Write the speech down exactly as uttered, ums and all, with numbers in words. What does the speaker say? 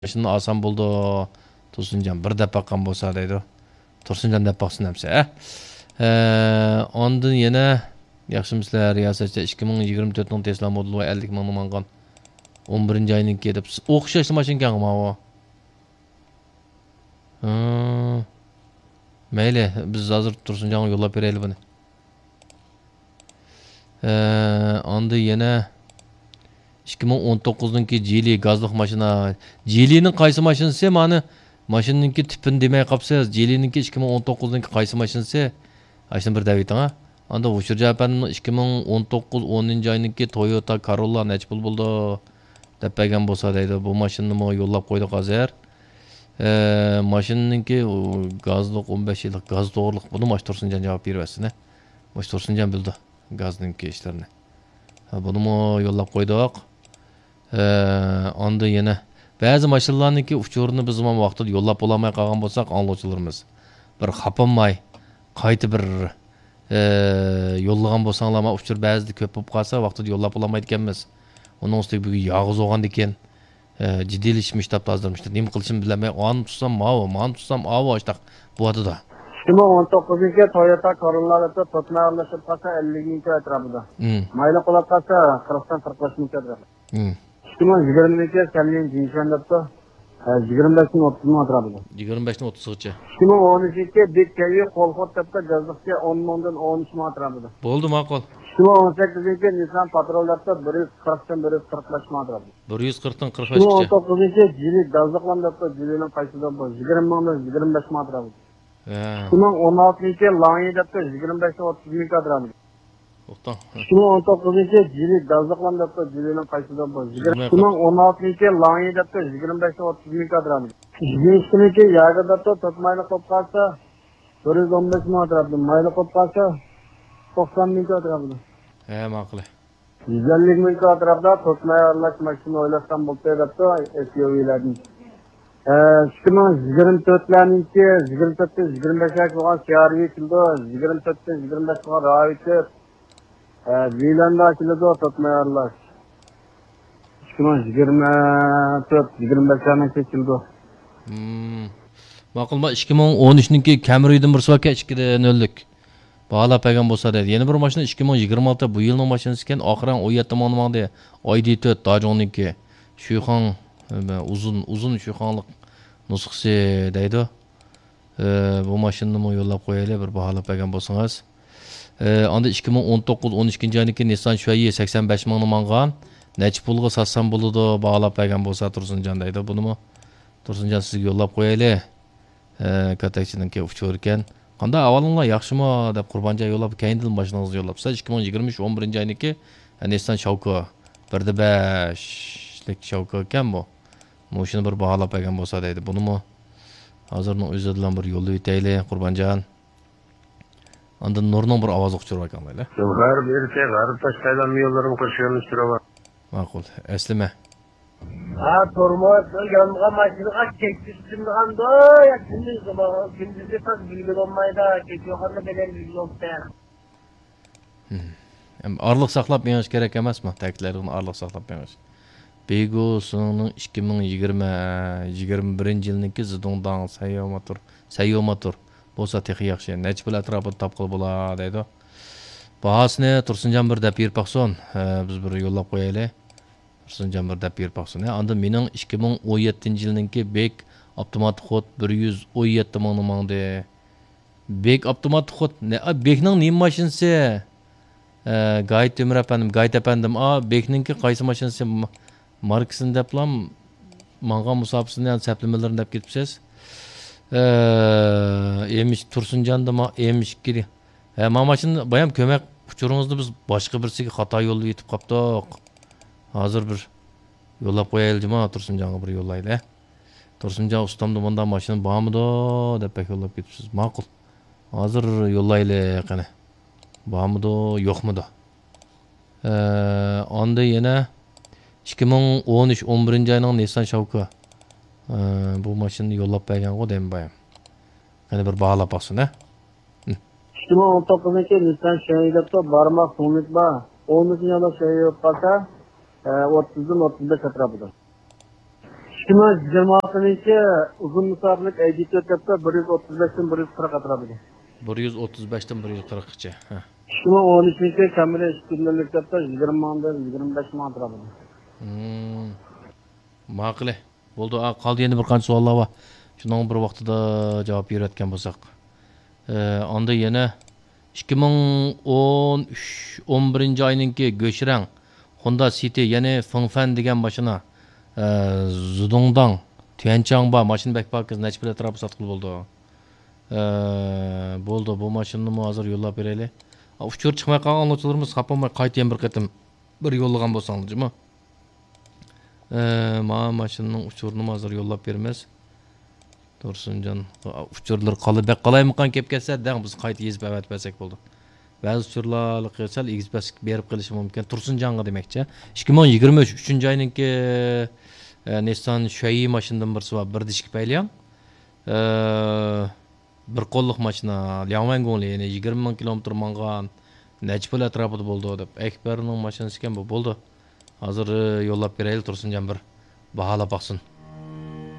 Şimdi asan buldu. Tursuncan bir dep bakan bolsa deydi. Tursuncan dep baksın hemse. Eh. Ee, ondan yine yaxşımızlar riyasatçı ikki ming yigirma to'rtning Tesla Model Y ellik ming mangan. o'n birinchi ayning kelib o'xshashli mashina ekan ma. Ha. Mayli, biz hozir Tursunjanga yo'llab beraylik buni. Ee, onda yana ikki ming o'n to'qqizinchi Geely gazliq mashina. Geelyning qaysi mashinasi? Mani mashinaningki tipini demay qolsangiz, Geelyninki ikki ming o'n to'qqizinchi qaysi mashinasi? Ayshni bir daviting ha. Onda Ushur Japanning ikki ming o'n to'qqiz o'ninchi ayninki Toyota Corolla necha pul bo'ldi deb bergan bo'lsa deydi. Bu mashinani yo'llab qo'ydik hozir. Ee, mashinaningki gazliq o'n besh yillik gaz to'g'riliq. Buni Mash Tursunjan javob berversin. Mash Tursunjan bildi gazninki ishlarini. Buni yo'llab qo'ydik. Ee, onda yana ba'zi mashinalarniki uchurini biz ham vaqtida yo'llab bo'lamay qolgan bo'lsak, anglovchilarimiz bir xapanmay qayta bir e, yo'llagan bo'lsanglar, ma uchur ba'zida ko'p bo'lib qolsa, vaqtida yo'llab bo'lamaydi ekanmiz. Uning ustiga bu yog'iz olgan ekan, e, jiddiylikmish deb tozdirmishlar. Nima qilishim bilmay, o'n tutsam, ma'o, man tutsam, avo ishtaq bu adida. ikki ming o'n to'qqizinchi Toyota Corolla'da to'qnalashib qolsa ellinchi atrofida. Mayli qolib qolsa qirqdan qirq besh atrofida. ikki ming yigirmanchi Kelvin Jinshandapda yigirma besh ming o'ttiz ming atrofida. yigirma besh ming o'ttizgacha. ikki ming o'n uchinchi Big Kelvin Qo'lxotda gazliqcha o'n mingdan o'n uch ming atrofida. Bo'ldi, ma'qul. ikki ming o'n sakkizinchi Nissan Patrol'da bir yuz qirqdan bir yuz qirq besh ming atrofida. bir yuz qirqdan qirq ikki ming o'n beshgacha. to'qqizinchi Geely gazliqlarda Geelyning qaysida bor yigirma mingdan yigirma besh ming atrofida. ikki ming o'n oltinchi Lanya'da yigirma beshdan o'ttiz ming atrofida. To'xta. ikki ming o'n to'qqizinchi Geely gazliqlarda Geelyning qaysida bor ikki ming o'n oltinchi Lanya'da yigirma beshdan o'ttiz ming atrofida. yigirmanchi Yagada totmayli qolib qolsa bir yuz o'n besh ming atrofida, mayli qolib qolsa to'qson ming atrofida. He, ma'qul. yuz ellik ming atrofida totmay aralash mashina o'ylashdan bo'lsa debdi S U V'larning. ikki ming yigirma to'rtlarninki yigirma to'rtdan yigirma beshga bo'lgan C R V keldi, yigirma to'rtdan yigirma besh bo'lgan Raviter Vilanda keldi totmay aralash. ikki ming yigirma to'rt yigirma beshgacha keldi. Hmm. Ma'qul, ma ikki ming o'n uchninki Camry'dan bir so'ka ikkidan o'ldik. Bağlap egan bo'lsa deydi. Yeni bir mashina ikki ming yigirma olti bu yilning mashinasi ekan, oxiran o'n yetti ming mangda I D to'rt Dajong'niki. Shuyxon uzun uzun shuyxonlik nusxasi deydi. E, bu mashinani yo'llab qo'yaylik, bir baholab egan bo'lsangiz. E, onda ikki ming o'n to'qqiz o'n ikkinchi yilniki Nissan Shuayi sakson besh ming mangan. Necha pulga satsam bo'ladi, baholab egan bo'lsa Tursunjon deydi. Bunimi Tursunjon sizga yo'llab qo'yaylik. E, katakchininki uchur ekan. Qanda avalinglar yaxshimi deb Qurbonjon yo'llab, keyindil mashinangizni yo'llabsa ikki ming yigirma uch o'n birinchi ayniki Nissan Shavko bir da besh lik Shavko ekan bu. Mashina bir baholab egan bo'lsa deydi. Bunimi hozirning o'zi bilan bir yo'lda o'taylik Qurbonjon. Ondan Nurning bir ovozi uqtirib ekanlar. G'ar bersa, g'ar tashqaydan yo'llarim qo'shganini suraman. Ma'qul. Aslima. Ha, turmuş yanımga maşinaga çektirdiğimde ya şimdi zaman şimdi de tak bilgi olmaydı. Geçiyorlar belen bilgi olsa. Hem arlıq saqlab meniş kerak emasmi? Ta'kidlarini arlıq saqlab meniş. Bego'sning ikki ming yigirma yigirma birinchi yilniki Zidongdan Sayo motor, Sayo motor bo'lsa texi yaxshi. Necha pul atrofida topqil bo'ladi deydi. Bahosini Tursunjon bir deb berpaqson, biz bir yo'llab qo'yaylik. Tursunjon bir deb berpaqson. Anda mening ikki ming o'n yettinchi yilniki Bek avtomatik xod bir yuz o'n yetti ming mangda. Bek avtomatik xod ne? Bekning nima mashinasi? Gayet Ömür efendim, Gayet efendim. A Bekninki qaysi mashinasi? Markasini deplam manga musabısını yani seplemelerini dep gitmişiz. Eee emiş Tursunjonda ma emiş giri. He ma maşını bayam kömek uçurunuzda biz başka birisiga xata yo'lda yetib qopdik. Hozir bir yo'llab qo'yaylik ma Tursunjonga bir yo'llaydi. Tursunjon ustamda bunday mashina bormidi deb bek yo'llab ketibsiz. Ma'qul. Hozir yo'llaylik qani. Bormidi, yo'qmidi? Eee onda yana ikki ming o'n uch o'n birinchi ayning Nissan Shavko. Bu mashinani yo'llab bergan-ku deyman bayam. Qani bir baholab baqsin, ha? ikki ming o'n to'qqizinchi Nissan Shuayi'da barmoq so'mlik bor. o'n yilda Shuayi yo'q qolsa o'ttizdan o'ttiz besh atrofida. ikki ming yigirma oltinchi uzun musofirlik ayditor debdi bir yuz o'ttiz beshdan bir yuz qirq atrofida. bir yuz o'ttiz beshdan bir yuz qirqqacha. Ha. ikki ming o'n uchinchi kamida ikki kunlik debdi yigirma mingdan yigirma besh ming atrofida. Hmm. Ma'qul. Bo'ldi. A, qoldi endi bir qancha savollar bor. Shundan bir vaqtida javob berayotgan bo'lsak. E, onda yana ikki ming o'n uch o'n birinchi oyninki Go'shrang Honda City ya'ni Fengfan degan mashina e, Zudongdang Tianchangba mashina bakpakiz necha pul atrofi sotqil bo'ldi. E, bo'ldi bu mashinani hozir yo'llab beraylik. Uchur chiqmay qolgan angluvchilarimiz xapamay qaytayan bir qatim bir yo'llagan bo'lsangizmi? E, ma mashinaning uchurini hozir yo'llab beramiz. Tursunjon uchurlar qolib bek qalaymiqan kelib kelsa, dang biz qayta yezib avatmasak bo'ldi. Ba'zi uchurlar qilsa egizib berib qilishi mumkin. Tursunjonga demakchi. ikki ming yigirma uch uchinchi oyninki e, Nissan Shui mashinadan birsi bor, bir dishki paylayan. E, bir qo'lliq mashina, Liangwangongli, ya'ni yigirma ming kilometr mangan. Necha pul atrofida bo'ldi deb. Ekberning mashinasi ekan bu bo'ldi. Hozir yo'llab beraylik Tursunjon bir baholab baqsin.